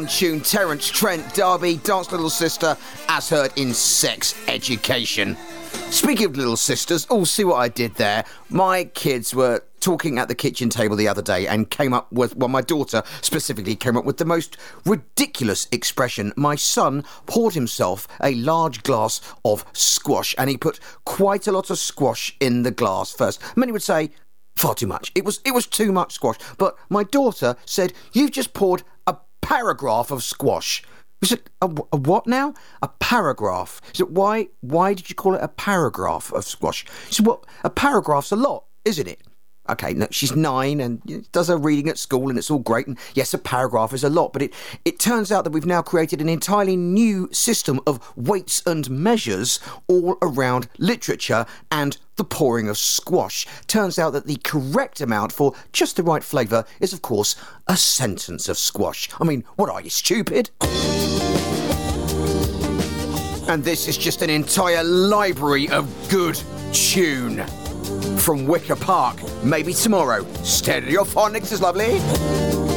Tune Terence Trent D'Arby, Dance Little Sister, as heard in Sex Education. Speaking of little sisters, see what I did there. My kids were talking at the kitchen table the other day and came up with, my daughter specifically came up with the most ridiculous expression. My son poured himself a large glass of squash and he put quite a lot of squash in the glass first. Many would say, far too much. It was too much squash. But my daughter said, "You've just poured a paragraph of squash." We said, a what now? A paragraph. He said, why did you call it a paragraph of squash? He said, well, a paragraph's a lot, isn't it? Okay, no, she's 9 and does her reading at school and it's all great. And yes, a paragraph is a lot, but it turns out that we've now created an entirely new system of weights and measures all around literature and the pouring of squash. Turns out that the correct amount for just the right flavour is, of course, a sentence of squash. I mean, what are you, stupid? And this is just an entire library of good tune. From Wicker Park, maybe tomorrow. Stereophonics is lovely.